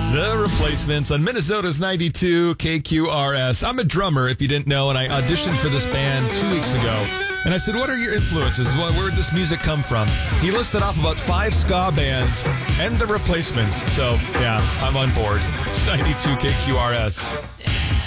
The Replacements on Minnesota's 92 KQRS. I'm a drummer, if you didn't know, and I auditioned for this band 2 weeks ago. And I said, what are your influences? Where did this music come from? He listed off about 5 ska bands and The Replacements. So, yeah, I'm on board. It's 92 KQRS.